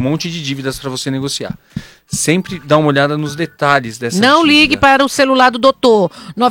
monte de dívidas para você negociar. Sempre dá uma olhada nos detalhes dessa Não dívida. ligue para o celular do doutor,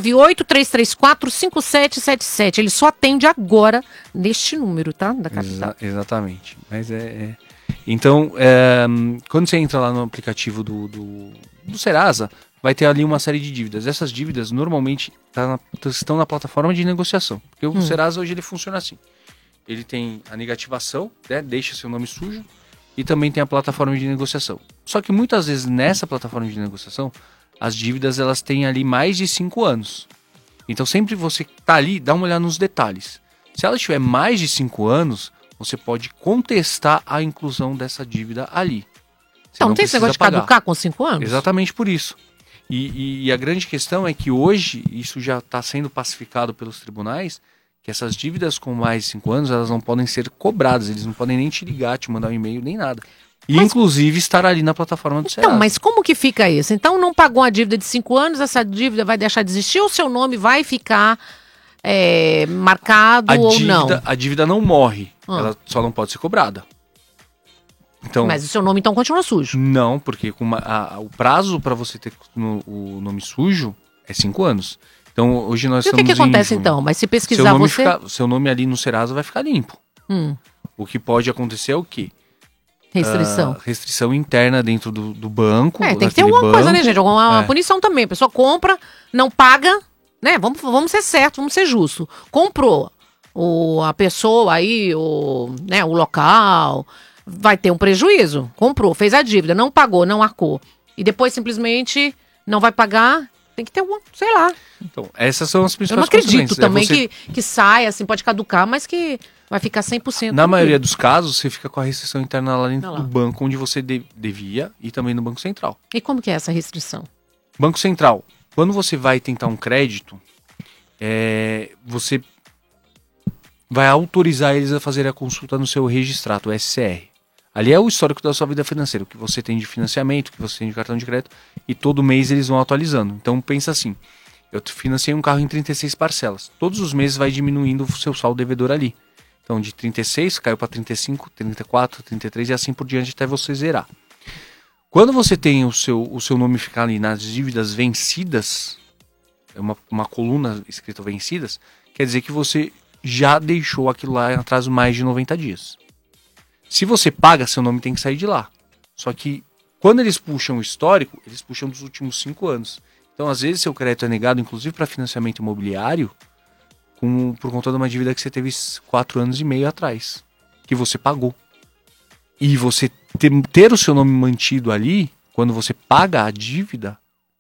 98-334-5777. Ele só atende agora neste número, tá? Da capital. Exatamente. Mas Então, quando você entra lá no aplicativo do Serasa, vai ter ali uma série de dívidas. Essas dívidas normalmente estão na plataforma de negociação. Porque o Serasa hoje ele funciona assim. Ele tem a negativação, né, deixa seu nome sujo, e também tem a plataforma de negociação. Só que muitas vezes nessa plataforma de negociação, as dívidas elas têm ali mais de 5 anos. Então sempre você tá ali, dá uma olhada nos detalhes. Se ela tiver mais de 5 anos, você pode contestar a inclusão dessa dívida ali. Então não tem esse negócio de caducar com 5 anos? Exatamente por isso. E a grande questão é que hoje, isso já está sendo pacificado pelos tribunais, que essas dívidas com mais de 5 anos, elas não podem ser cobradas, eles não podem nem te ligar, te mandar um e-mail, nem nada. E inclusive estar ali na plataforma do Serasa. Então, mas como que fica isso? Então não pagou a dívida de 5 anos, essa dívida vai deixar de existir ou seu nome vai ficar marcado ou não? A dívida não morre, ela só não pode ser cobrada. Então, mas o seu nome então continua sujo? Não, porque o prazo para você ter o nome sujo é 5 anos. Então hoje nós estamos o que acontece então? Mas se pesquisar seu nome ali no Serasa vai ficar limpo. O que pode acontecer é o quê? Restrição. Restrição interna dentro do banco. Tem que ter alguma coisa, né, gente? Alguma punição também. A pessoa compra, não paga, né? Vamos ser certos, vamos ser justos. Comprou a pessoa aí, o local, vai ter um prejuízo. Comprou, fez a dívida, não pagou, não arcou. E depois simplesmente não vai pagar. Tem que ter sei lá. Então, essas são as principais consequências. Eu não acredito também que saia, assim, pode caducar, mas que vai ficar 100%. Na maioria dos casos, você fica com a restrição interna lá dentro do banco, onde você devia, e também no Banco Central. E como que é essa restrição? Banco Central, quando você vai tentar um crédito, você vai autorizar eles a fazer a consulta no seu registrato, o SCR. Ali é o histórico da sua vida financeira, o que você tem de financiamento, o que você tem de cartão de crédito, e todo mês eles vão atualizando. Então pensa assim, eu financiei um carro em 36 parcelas. Todos os meses vai diminuindo o seu saldo devedor ali. Então de 36 caiu para 35, 34, 33 e assim por diante até você zerar. Quando você tem o seu nome ficar ali nas dívidas vencidas, é uma coluna escrita vencidas, quer dizer que você já deixou aquilo lá atrás mais de 90 dias. Se você paga, seu nome tem que sair de lá. Só que quando eles puxam o histórico, eles puxam dos últimos 5 anos. Então, às vezes, seu crédito é negado, inclusive para financiamento imobiliário, por conta de uma dívida que você teve 4 anos e meio atrás, que você pagou. E você ter o seu nome mantido ali, quando você paga a dívida,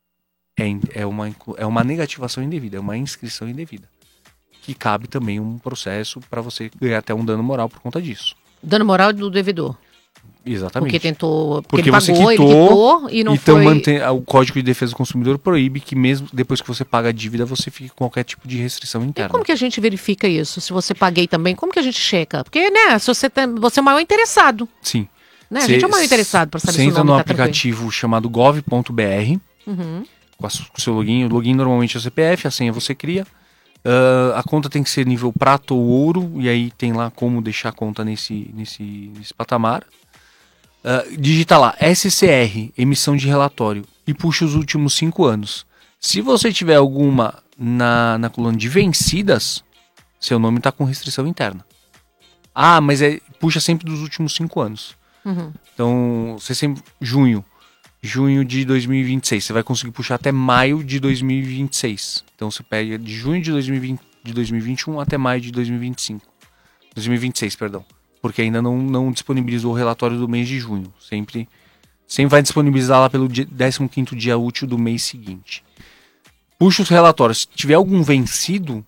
é uma negativação indevida, é uma inscrição indevida. Que cabe também um processo para você ganhar até um dano moral por conta disso. Dano moral do devedor. Exatamente. Porque ele pagou, ele quitou e não então foi... o Código de Defesa do Consumidor proíbe que mesmo depois que você paga a dívida, você fique com qualquer tipo de restrição interna. E como que a gente verifica isso? Se você paguei também, como que a gente checa? Porque, né, se você é o maior interessado. Sim. Né? A gente é o maior interessado para saber se o nome Você entra no tá aplicativo tranquilo. chamado gov.br, com o seu login. O login normalmente é o CPF, a senha você cria. A conta tem que ser nível prata ou ouro, e aí tem lá como deixar a conta nesse patamar. Digita lá SCR, emissão de relatório, e puxa os últimos 5 anos. Se você tiver alguma na coluna de vencidas, seu nome está com restrição interna. Mas puxa sempre dos últimos 5 anos. Então, você sempre junho de 2026, você vai conseguir puxar até maio de 2026. Então você pega de junho de 2021 até maio de 2026, perdão. Porque ainda não disponibilizou o relatório do mês de junho. Sempre vai disponibilizar lá pelo 15º dia útil do mês seguinte. Puxa os relatórios. Se tiver algum vencido,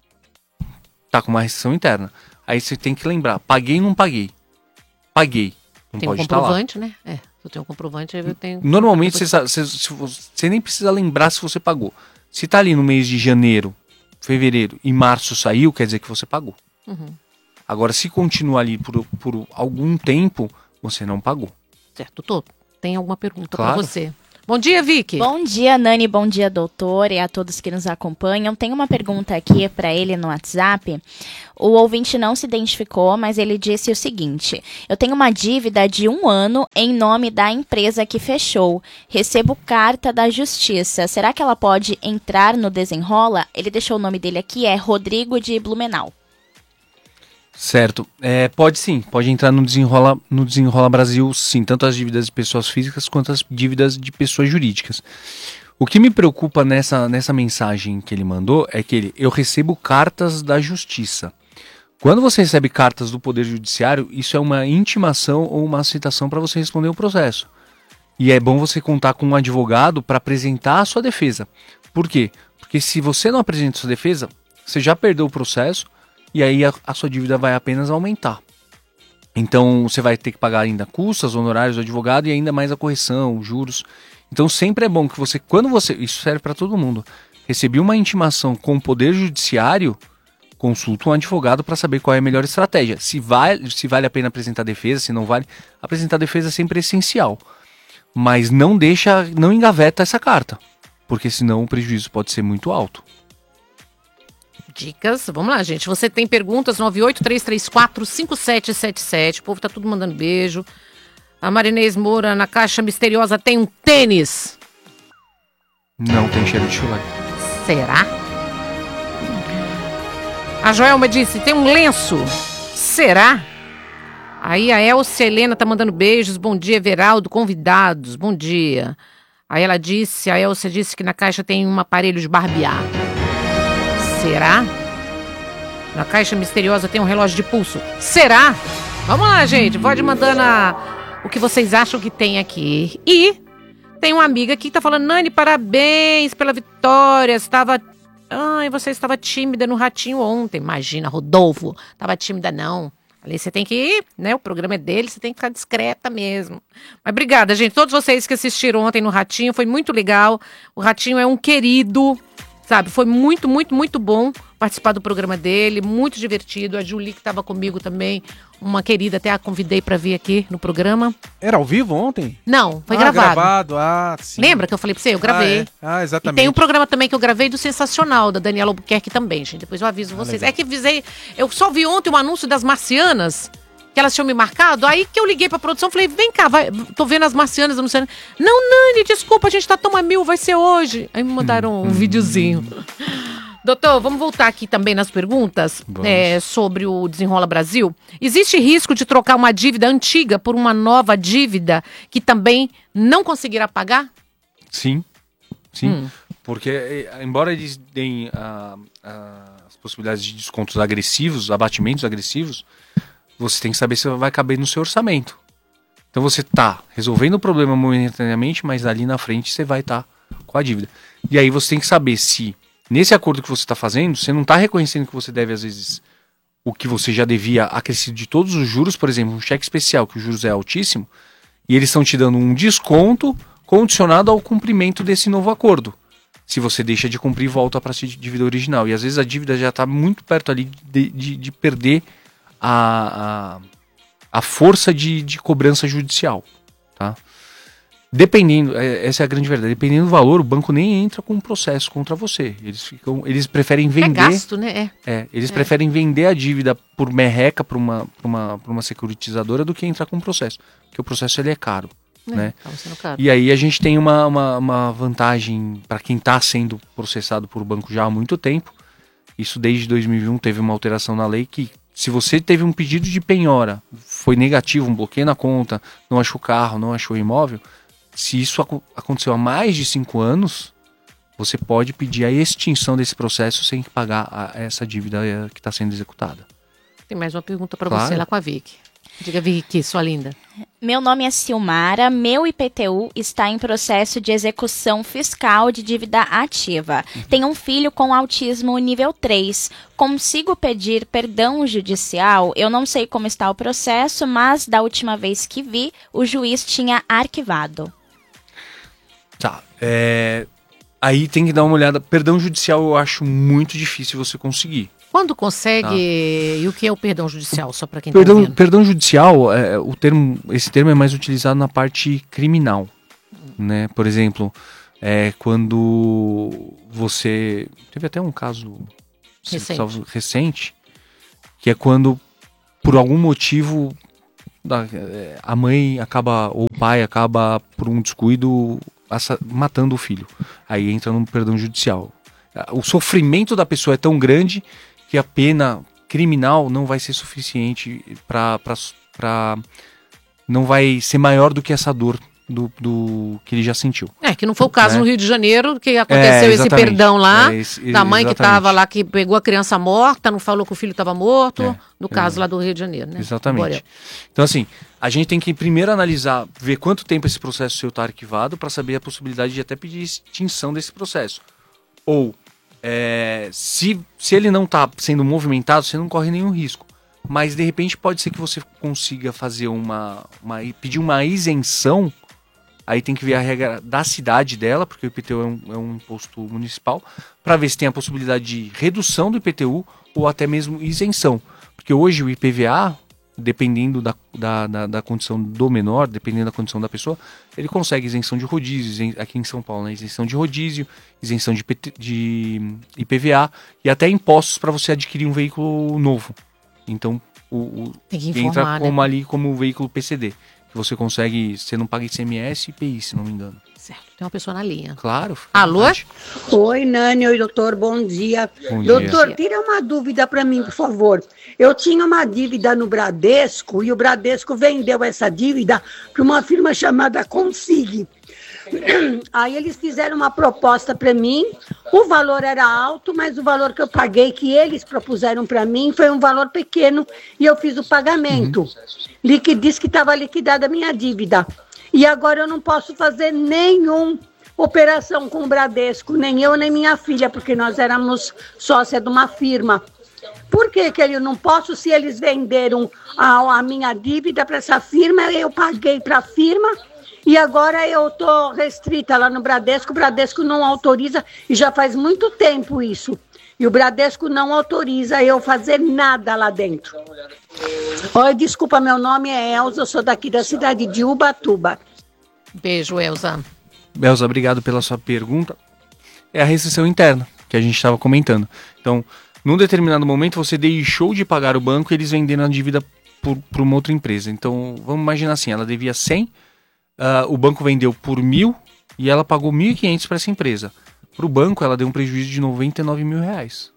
tá com uma restrição interna. Aí você tem que lembrar, paguei ou não paguei? Paguei. Não tem pode um estar lá. comprovante, né? Se eu tenho um comprovante, aí eu tenho... Normalmente você nem precisa lembrar se você pagou. Se tá ali no mês de janeiro, fevereiro e março saiu, quer dizer que você pagou. Agora, se continua ali por algum tempo, você não pagou. Certo, doutor. Tem alguma pergunta Claro. para você? Bom dia, Vicky. Bom dia, Nani. Bom dia, doutor, e a todos que nos acompanham. Tem uma pergunta aqui para ele no WhatsApp. O ouvinte não se identificou, mas ele disse o seguinte: eu tenho uma dívida de 1 ano em nome da empresa que fechou. Recebo carta da Justiça. Será que ela pode entrar no Desenrola? Ele deixou o nome dele aqui, é Rodrigo de Blumenau. Certo. Pode sim, pode entrar no Desenrola Brasil, sim, tanto as dívidas de pessoas físicas quanto as dívidas de pessoas jurídicas. O que me preocupa nessa mensagem que ele mandou é que eu recebo cartas da Justiça. Quando você recebe cartas do Poder Judiciário, isso é uma intimação ou uma aceitação para você responder o processo. E é bom você contar com um advogado para apresentar a sua defesa. Por quê? Porque se você não apresenta a sua defesa, você já perdeu o processo, e aí a sua dívida vai apenas aumentar. Então você vai ter que pagar ainda custas, honorários do advogado e ainda mais a correção, juros. Então sempre é bom que isso serve para todo mundo, receber uma intimação com o Poder Judiciário, consulta um advogado para saber qual é a melhor estratégia. Se vale a pena apresentar defesa, se não vale, apresentar defesa é sempre essencial. Mas não engaveta essa carta, porque senão o prejuízo pode ser muito alto. Dicas, vamos lá, gente. Você tem perguntas, 983345777. O povo tá tudo mandando beijo. A Marinês Moura, na caixa misteriosa, tem um tênis. Não tem cheiro de chulé. Será? A Joelma disse, tem um lenço. Será? Aí a Elcia Helena tá mandando beijos. Bom dia, Everaldo, convidados. Bom dia. Aí a Elcia disse que na caixa tem um aparelho de barbear. Será? Na caixa misteriosa tem um relógio de pulso. Será? Vamos lá, gente. Pode mandando o que vocês acham que tem aqui. E tem uma amiga aqui que tá falando, Nani, parabéns pela vitória. Você estava tímida no Ratinho ontem. Imagina, Rodolfo. Tava tímida, não. Ali você tem que ir, né? O programa é dele, você tem que ficar discreta mesmo. Mas obrigada, gente. Todos vocês que assistiram ontem no Ratinho, foi muito legal. O Ratinho é um querido. Sabe, foi muito, muito, muito bom participar do programa dele, muito divertido. A Julie, que estava comigo também, uma querida, até a convidei para vir aqui no programa. Era ao vivo ontem? Não, foi gravado. Sim. Lembra que eu falei para você? Eu gravei. Exatamente. E tem um programa também que eu gravei do Sensacional, da Daniela Albuquerque também, gente. Depois eu aviso vocês. Legal. É que eu só vi ontem um anúncio das Marcianas, que elas tinham me marcado, aí que eu liguei pra produção, falei, vem cá, tô vendo as Marcianas anunciando. Não, Nani, desculpa, a gente tá tão a mil, vai ser hoje. Aí me mandaram um videozinho. Doutor, vamos voltar aqui também nas perguntas sobre o Desenrola Brasil. Existe risco de trocar uma dívida antiga por uma nova dívida que também não conseguirá pagar? Sim. Porque embora eles deem as possibilidades de descontos agressivos, abatimentos agressivos, você tem que saber se vai caber no seu orçamento. Então você está resolvendo o problema momentaneamente, mas ali na frente você vai estar com a dívida. E aí você tem que saber se, nesse acordo que você está fazendo, você não está reconhecendo que você deve, às vezes, o que você já devia acrescido de todos os juros, por exemplo, um cheque especial, que o juros é altíssimo, e eles estão te dando um desconto condicionado ao cumprimento desse novo acordo. Se você deixa de cumprir, volta para a dívida original. E às vezes a dívida já está muito perto ali de perder a força de cobrança judicial, tá? Dependendo, essa é a grande verdade, dependendo do valor, o banco nem entra com um processo contra você. Eles preferem vender. É gasto, né? Eles preferem vender a dívida por merreca para uma securitizadora do que entrar com um processo. Porque o processo ele é caro. Né? Caro. E aí a gente tem uma vantagem para quem está sendo processado por banco já há muito tempo. Isso desde 2001 teve uma alteração na lei que, se você teve um pedido de penhora, foi negativo, um bloqueio na conta, não achou carro, não achou imóvel, se isso aconteceu há mais de 5 anos, você pode pedir a extinção desse processo sem pagar essa dívida que está sendo executada. Tem mais uma pergunta para você lá com a Vicky. Diga, Vicky, sua linda. Meu nome é Silmara, meu IPTU está em processo de execução fiscal de dívida ativa. Tenho um filho com autismo nível 3. Consigo pedir perdão judicial? Eu não sei como está o processo, mas da última vez que vi, o juiz tinha arquivado. Tá, aí tem que dar uma olhada. Perdão judicial eu acho muito difícil você conseguir. Quando consegue, e o que é o perdão judicial, só para quem está vendo? Perdão judicial, esse termo é mais utilizado na parte criminal. né? Por exemplo, quando você... Teve até um caso recente, que é quando, por algum motivo, a mãe acaba, ou o pai acaba, por um descuido, matando o filho. Aí entra no perdão judicial. O sofrimento da pessoa é tão grande que a pena criminal não vai ser suficiente não vai ser maior do que essa dor do que ele já sentiu. Que não foi o caso no Rio de Janeiro, que aconteceu esse perdão lá, da mãe que estava lá, que pegou a criança morta, não falou que o filho estava morto, no caso lá do Rio de Janeiro, né? Exatamente. Então, assim, a gente tem que primeiro analisar, ver quanto tempo esse processo seu está arquivado, para saber a possibilidade de até pedir extinção desse processo. Ou, se ele não está sendo movimentado, você não corre nenhum risco. Mas, de repente, pode ser que você consiga fazer pedir uma isenção. Aí tem que ver a regra da cidade dela, porque o IPTU é um imposto municipal, para ver se tem a possibilidade de redução do IPTU ou até mesmo isenção. Porque hoje o IPVA, dependendo da condição do menor, dependendo da condição da pessoa, ele consegue isenção de rodízio, aqui em São Paulo, né? Isenção de rodízio, isenção de IPVA e até impostos para você adquirir um veículo novo. Então, tem que informar, entra como ali como veículo PCD. Que você consegue, você não paga ICMS e IPI, se não me engano. Certo, tem uma pessoa na linha. Claro. Alô? Oi, Nani, oi, doutor, bom dia. Doutor, tira uma dúvida para mim, por favor. Eu tinha uma dívida no Bradesco e o Bradesco vendeu essa dívida para uma firma chamada Consig. Aí eles fizeram uma proposta para mim, o valor era alto, mas o valor que eu paguei, que eles propuseram para mim, foi um valor pequeno e eu fiz o pagamento. Disse que estava liquidada a minha dívida. E agora eu não posso fazer nenhuma operação com o Bradesco, nem eu nem minha filha, porque nós éramos sócia de uma firma. Por que eu não posso, se eles venderam a minha dívida para essa firma, eu paguei para a firma, e agora eu estou restrita lá no Bradesco, o Bradesco não autoriza, e já faz muito tempo isso. E o Bradesco não autoriza eu fazer nada lá dentro. Oi, desculpa, meu nome é Elza, eu sou daqui da cidade de Ubatuba. Beijo, Elza. Elza, obrigado pela sua pergunta. É a restrição interna, que a gente estava comentando. Então, num determinado momento, você deixou de pagar o banco e eles venderam a dívida por uma outra empresa. Então, vamos imaginar assim, ela devia 100, o banco vendeu por 1.000 e ela pagou 1.500 para essa empresa. Para o banco, ela deu um prejuízo de 99 mil reais.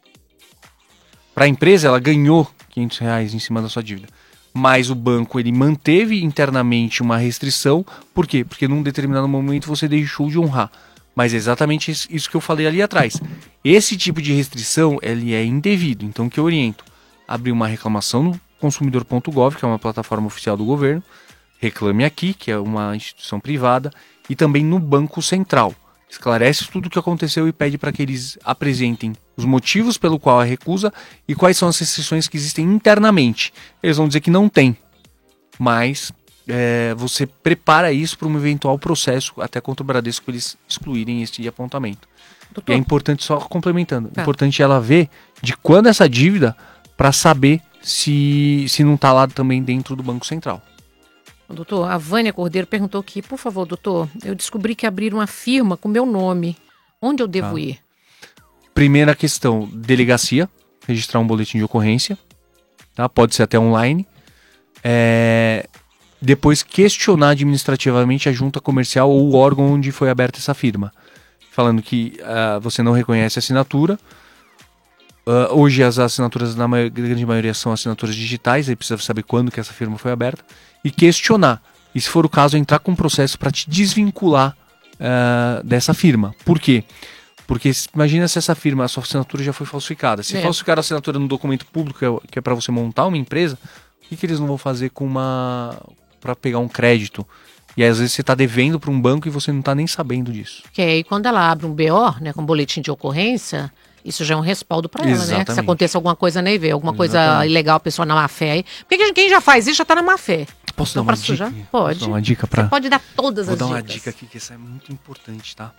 Para a empresa, ela ganhou 500 reais em cima da sua dívida. Mas o banco, ele manteve internamente uma restrição. Por quê? Porque num determinado momento você deixou de honrar. Mas é exatamente isso que eu falei ali atrás. Esse tipo de restrição, ele é indevido. Então, o que eu oriento? Abrir uma reclamação no consumidor.gov, que é uma plataforma oficial do governo. Reclame Aqui, que é uma instituição privada. E também no Banco Central. Esclarece tudo o que aconteceu e pede para que eles apresentem os motivos pelo qual a recusa e quais são as restrições que existem internamente. Eles vão dizer que não tem, mas você prepara isso para um eventual processo até contra o Bradesco para eles excluírem este apontamento. Doutor. E é importante, só complementando, importante ela ver de quando essa dívida para saber se não está lá também dentro do Banco Central. Doutor, a Vânia Cordeiro perguntou aqui, por favor, doutor, eu descobri que abriram uma firma com meu nome. Onde eu devo ir? Primeira questão, delegacia, registrar um boletim de ocorrência, tá? Pode ser até online. Depois questionar administrativamente a junta comercial ou o órgão onde foi aberta essa firma. Falando que você não reconhece a assinatura. Hoje as assinaturas, na grande maioria, são assinaturas digitais, aí precisa saber quando que essa firma foi aberta. E questionar. E se for o caso, entrar com um processo para te desvincular dessa firma. Por quê? Porque imagina se essa firma, a sua assinatura já foi falsificada. Se falsificar a assinatura no documento público, que é para você montar uma empresa, o que eles não vão fazer para pegar um crédito? E aí, às vezes você está devendo para um banco e você não está nem sabendo disso. Que aí quando ela abre um BO, né, com boletim de ocorrência, isso já é um respaldo para ela, né? Que se aconteça alguma coisa na IV, alguma coisa ilegal, a pessoa na má fé aí. Porque quem já faz isso já está na má fé. Posso dar uma dica? Já? Pode. Dar uma dica para... Você pode dar todas as dicas. Vou dar uma dica aqui, que essa é muito importante, tá?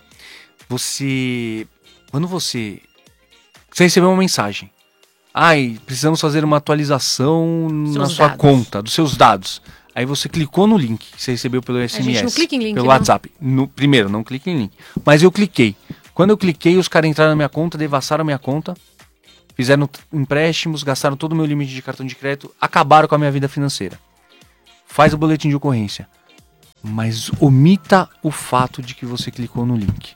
Quando você recebeu uma mensagem, precisamos fazer uma atualização na sua conta, dos seus dados. Aí você clicou no link que você recebeu pelo SMS. A gente não clica em link, pelo não. WhatsApp. Primeiro, não clique em link. Mas eu cliquei. Quando eu cliquei, os caras entraram na minha conta, devassaram a minha conta, fizeram empréstimos, gastaram todo o meu limite de cartão de crédito, acabaram com a minha vida financeira. Faz o boletim de ocorrência. Mas omita o fato de que você clicou no link.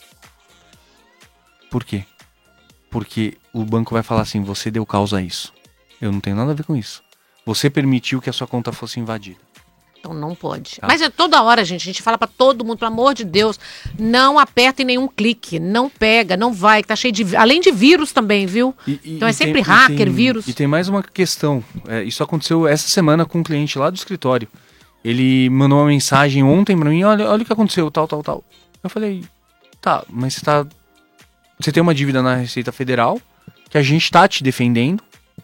Por quê? Porque o banco vai falar assim, você deu causa a isso. Eu não tenho nada a ver com isso. Você permitiu que a sua conta fosse invadida. Então não pode. Mas é toda hora, gente. A gente fala pra todo mundo, pelo amor de Deus, não aperta em nenhum clique. Não pega, não vai. Que tá cheio de... Além de vírus também, viu? Então é sempre hacker, vírus. E tem mais uma questão. Isso aconteceu essa semana com um cliente lá do escritório. Ele mandou uma mensagem ontem pra mim, olha o que aconteceu, tal. Eu falei, tá, mas você tem uma dívida na Receita Federal, que a gente tá te defendendo,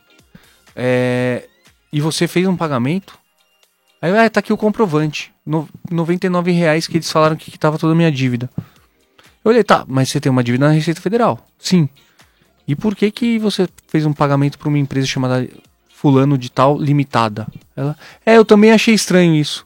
e você fez um pagamento. Aí, tá aqui o comprovante, R$99 que eles falaram que tava toda a minha dívida. Eu olhei, tá, mas você tem uma dívida na Receita Federal? Sim. E por que você fez um pagamento para uma empresa chamada Fulano de Tal Limitada? Ela, eu também achei estranho isso.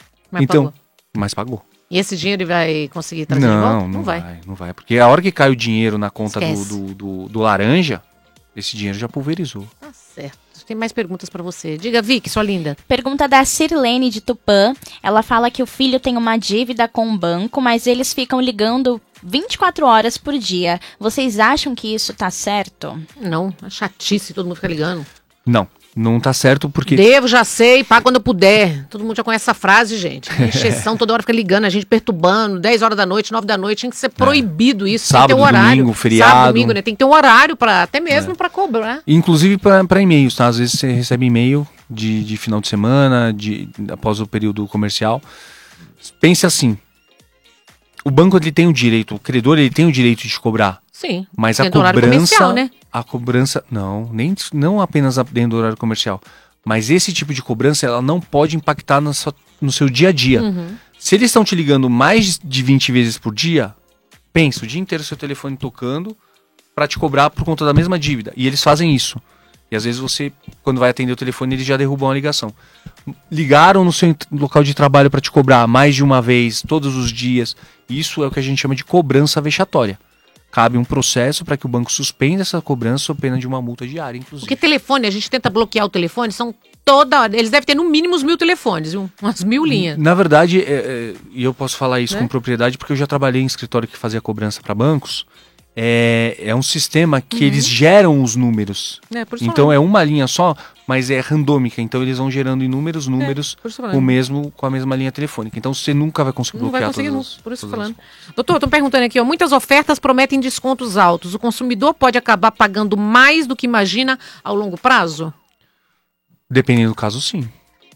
Mas pagou. E esse dinheiro ele vai conseguir trazer de volta? Não vai. Porque a hora que cai o dinheiro na conta do laranja, esse dinheiro já pulverizou. Tá certo. Tem mais perguntas pra você. Diga, Vicky, sua linda. Pergunta da Sirlene de Tupã. Ela fala que o filho tem uma dívida com o banco, mas eles ficam ligando 24 horas por dia. Vocês acham que isso tá certo? Não, é chatice, todo mundo fica ligando. Não tá certo porque... Devo, já sei, paga quando eu puder. Todo mundo já conhece essa frase, gente. Encheção, toda hora fica ligando, a gente perturbando, 10 horas da noite, 9 da noite, tinha que ser proibido isso. Sábado, tem que ter um horário. Domingo, feriado. Sábado, domingo, né? Tem que ter um horário até mesmo pra cobrar. Inclusive para e-mails, tá? Às vezes você recebe e-mail de final de semana, após o período comercial. Pense assim, o banco ele tem o direito, o credor ele tem o direito de cobrar. Sim. Mas a cobrança, né? A cobrança, não apenas dentro do horário comercial, mas esse tipo de cobrança ela não pode impactar no seu dia a dia. Uhum. Se eles estão te ligando mais de 20 vezes por dia, pensa, o dia inteiro seu telefone tocando para te cobrar por conta da mesma dívida. E eles fazem isso. E às vezes você, quando vai atender o telefone, eles já derrubam a ligação. Ligaram no seu local de trabalho para te cobrar mais de uma vez, todos os dias. Isso é o que a gente chama de cobrança vexatória. Cabe um processo para que o banco suspenda essa cobrança sob pena de uma multa diária, inclusive. Porque telefone, a gente tenta bloquear o telefone, são toda hora. Eles devem ter no mínimo uns 1000 telefones, umas 1000 linhas. Na verdade, e eu posso falar isso com propriedade, porque eu já trabalhei em escritório que fazia cobrança para bancos. É um sistema que eles geram os números. Então é uma linha só, mas é randômica. Então eles vão gerando inúmeros números com a mesma linha telefônica. Então você nunca vai conseguir bloquear todas. Por isso falando. Doutor, estão perguntando aqui, muitas ofertas prometem descontos altos. O consumidor pode acabar pagando mais do que imagina ao longo prazo? Dependendo do caso, sim.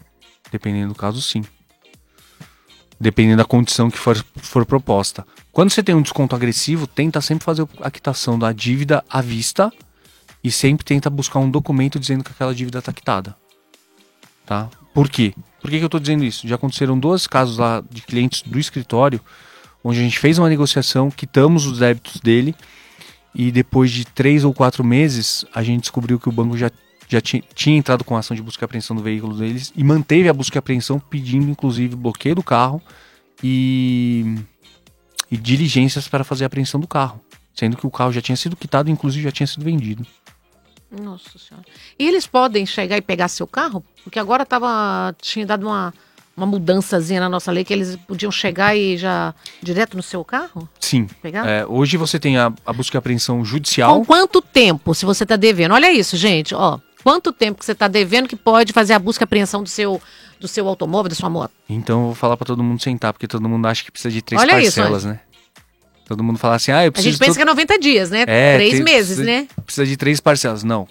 Dependendo da condição que for proposta. Quando você tem um desconto agressivo, tenta sempre fazer a quitação da dívida à vista e sempre tenta buscar um documento dizendo que aquela dívida está quitada. Tá? Por quê? Por que eu estou dizendo isso? Já aconteceram 2 casos lá de clientes do escritório, onde a gente fez uma negociação, quitamos os débitos dele e depois de 3 ou 4 meses, a gente descobriu que o banco já tinha entrado com a ação de busca e apreensão do veículo deles e manteve a busca e apreensão pedindo inclusive bloqueio do carro e diligências para fazer a apreensão do carro, sendo que o carro já tinha sido quitado e inclusive já tinha sido vendido. Nossa Senhora. E eles podem chegar e pegar seu carro? Porque agora tinha dado uma mudançazinha na nossa lei que eles podiam chegar e já direto no seu carro? Sim. Pegar? Hoje você tem a busca e apreensão judicial. Com quanto tempo, se você está devendo? Olha isso, gente, quanto tempo que você está devendo que pode fazer a busca e apreensão do seu automóvel, da sua moto? Então eu vou falar para todo mundo sentar, porque todo mundo acha que precisa de 3 parcelas, né? Todo mundo fala assim, eu preciso... A gente pensa que é 90 dias, né? 3 meses, né? Precisa de 3 parcelas. Não,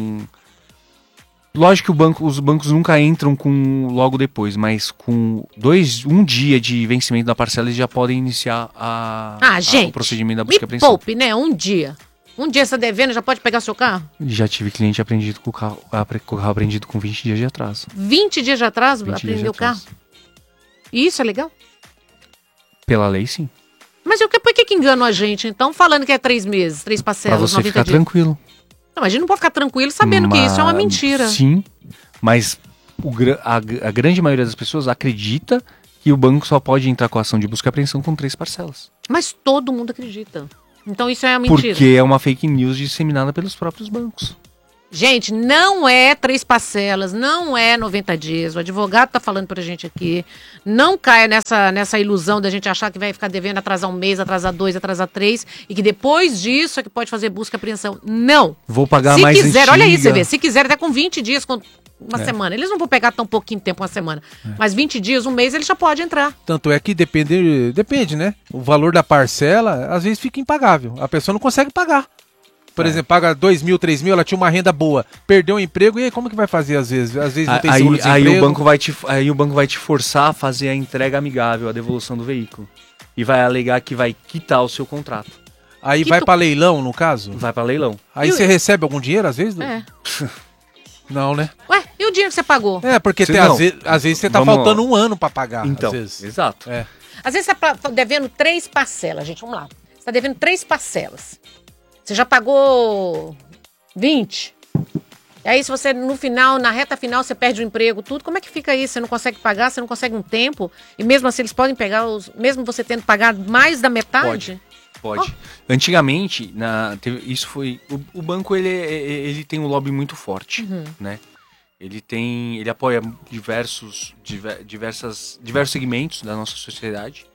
Lógico que os bancos nunca entram com logo depois, mas com um dia de vencimento da parcela, eles já podem iniciar o procedimento da busca e apreensão. Poupe, né? Um dia. Um dia você devendo, já pode pegar seu carro? Já tive cliente apreendido com o carro apreendido com 20 dias de atraso. 20 dias de atraso? Apreendeu o carro? E isso é legal? Pela lei, sim. Mas por que enganam a gente, então, falando que é 3 meses, 3 parcelas, 90 dias? Pra você ficar tranquilo. Não, a gente não pode ficar tranquilo sabendo que isso é uma mentira. Sim, mas a grande maioria das pessoas acredita que o banco só pode entrar com a ação de busca e apreensão com 3 parcelas. Mas todo mundo acredita. Então isso é mentira. Porque é uma fake news disseminada pelos próprios bancos. Gente, não é 3 parcelas, não é 90 dias. O advogado tá falando pra gente aqui. Não caia nessa ilusão da gente achar que vai ficar devendo atrasar 1 mês, atrasar 2, atrasar 3 e que depois disso é que pode fazer busca e apreensão. Não. Vou pagar se mais quiser, antiga. Olha aí, você vê. Se quiser, até com 20 dias, com uma semana. Eles não vão pegar tão pouquinho tempo, uma semana. Mas 20 dias, 1 mês, ele já pode entrar. Tanto é que depende, né? O valor da parcela, às vezes fica impagável. A pessoa não consegue pagar. Por exemplo, paga 2 mil, 3 mil, ela tinha uma renda boa, perdeu o emprego, e aí como que vai fazer às vezes? Às vezes não tem seguro-desemprego. Aí o banco vai te forçar a fazer a entrega amigável, a devolução do veículo. E vai alegar que vai quitar o seu contrato. Aí vai pra leilão, no caso? Vai pra leilão. Aí você recebe algum dinheiro às vezes? Não, né? Ué, e o dinheiro que você pagou? Porque às vezes você tá faltando um ano pra pagar. Então, às vezes. Exato. Às vezes você tá devendo 3 parcelas, gente, vamos lá. Você tá devendo 3 parcelas. Você já pagou 20. E aí, se você, no final, na reta final, você perde o emprego, tudo, como é que fica isso? Você não consegue pagar, você não consegue um tempo, e mesmo assim eles podem pegar, mesmo você tendo pagado mais da metade? Pode. Antigamente, isso foi... O banco, ele tem um lobby muito forte, né? Ele apoia diversos segmentos da nossa sociedade.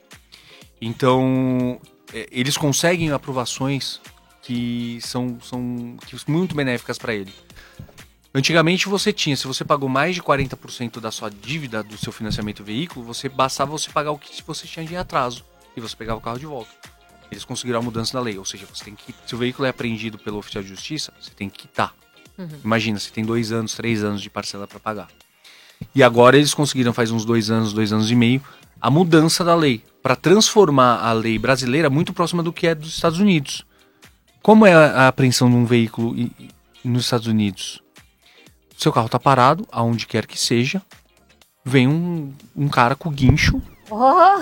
Então, eles conseguem aprovações que são muito benéficas para ele. Antigamente se você pagou mais de 40% da sua dívida do seu financiamento veículo, bastava você pagar o que você tinha de atraso e você pegava o carro de volta. Eles conseguiram a mudança da lei, ou seja, se o veículo é apreendido pelo oficial de justiça, você tem que quitar. Imagina, você tem 2 anos, 3 anos de parcela para pagar. E agora eles conseguiram, faz uns 2 anos e meio, a mudança da lei, para transformar a lei brasileira muito próxima do que é dos Estados Unidos. Como é a apreensão de um veículo nos Estados Unidos? Seu carro está parado, aonde quer que seja, vem um cara com guincho. Olha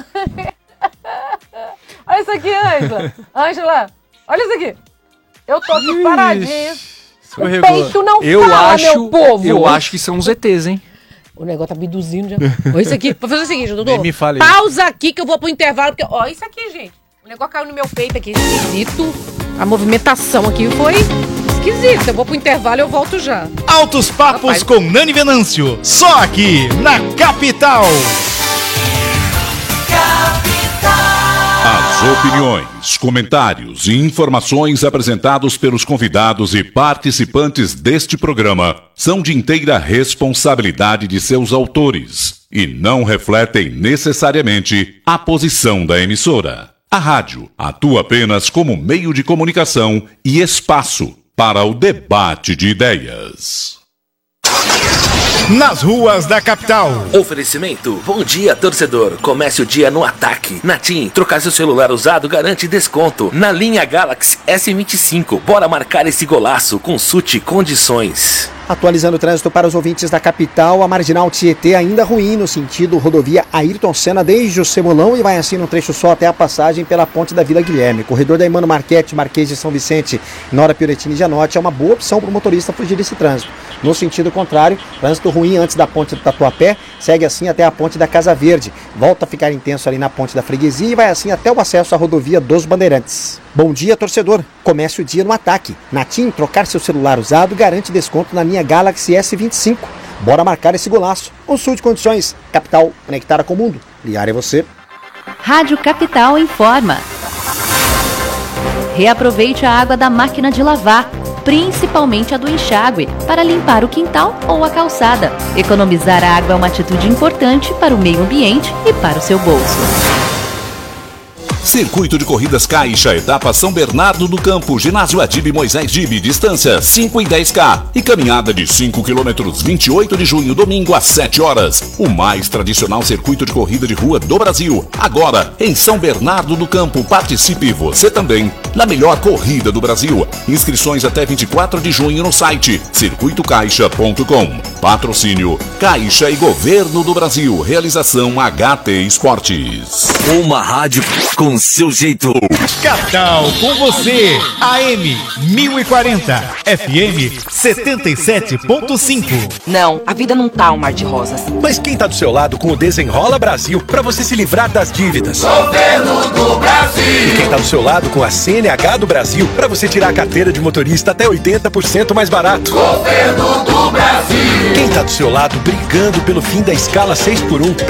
isso aqui, Ângela. Ângela, olha isso aqui. Eu tô aqui paradinha. O peito não fala, meu povo. Eu acho que são os ETs, hein? O negócio tá abduzindo já. Olha isso aqui. Vou fazer o seguinte, doutor. Me fale. Pausa aqui que eu vou pro intervalo. Porque, ó, isso aqui, gente. O negócio caiu no meu peito aqui. Esquisito. A movimentação aqui foi esquisita. Eu vou pro intervalo e eu volto já. Altos Papos com Nani Venâncio. Só aqui na Capital. As opiniões, comentários e informações apresentados pelos convidados e participantes deste programa são de inteira responsabilidade de seus autores e não refletem necessariamente a posição da emissora. A rádio atua apenas como meio de comunicação e espaço para o debate de ideias. Nas ruas da capital. Oferecimento. Bom dia, torcedor. Comece o dia no ataque. Na TIM, trocar seu celular usado garante desconto. Na linha Galaxy S25. Bora marcar esse golaço. Consulte condições. Atualizando o trânsito para os ouvintes da capital, a Marginal Tietê ainda ruim no sentido rodovia Ayrton Senna desde o Cemolão e vai assim num trecho só até a passagem pela ponte da Vila Guilherme. Corredor da Emmanuel Marchetti, Marquês de São Vicente, Nora Pioretini e Janote é uma boa opção para o motorista fugir desse trânsito. No sentido contrário, trânsito ruim antes da ponte do Tatuapé, segue assim até a ponte da Casa Verde, volta a ficar intenso ali na ponte da Freguesia e vai assim até o acesso à rodovia dos Bandeirantes. Bom dia, torcedor. Comece o dia no ataque. Na TIM, trocar seu celular usado garante desconto na linha Galaxy S25. Bora marcar esse golaço. Consulte condições. Capital, conectada com o mundo. Liar é você. Rádio Capital informa. Reaproveite a água da máquina de lavar, principalmente a do enxágue, para limpar o quintal ou a calçada. Economizar água é uma atitude importante para o meio ambiente e para o seu bolso. Circuito de Corridas Caixa, etapa São Bernardo do Campo, Ginásio Adib Moisés Dib, distância 5 e 10K e caminhada de 5 km, 28 de junho, domingo às 7 horas. O mais tradicional circuito de corrida de rua do Brasil, agora em São Bernardo do Campo. Participe você também. na melhor corrida do Brasil. Inscrições até 24 de junho no site circuitocaixa.com. Patrocínio Caixa e Governo do Brasil. Realização HT Esportes. Uma rádio com seu jeito. Capital com você. AM 1040. FM 77.5. Não, a vida não tá um mar de rosas. Mas quem tá do seu lado com o Desenrola Brasil para você se livrar das dívidas? Governo do Brasil. E quem tá do seu lado com a CNH do Brasil para você tirar a carteira de motorista até 80% mais barato? Governo do Brasil. Quem tá do seu lado brigando pelo fim da escala 6x1